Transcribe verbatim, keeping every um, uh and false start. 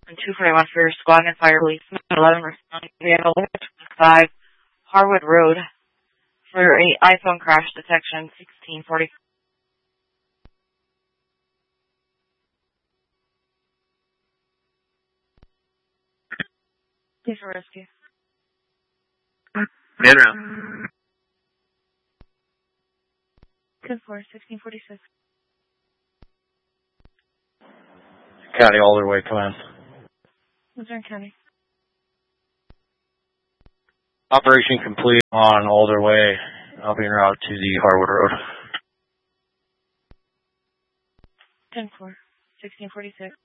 two forty-one for Squad and Fire Police. eleven responding vehicle five Harwood Road for a iPhone crash detection. sixteen forty. Please for rescue. Man around. ten four, sixteen forty-six. County Alder Way, come in. Luzerne County. Operation complete on Alder Way, helping route to the Harwood Road. ten four, sixteen forty-six.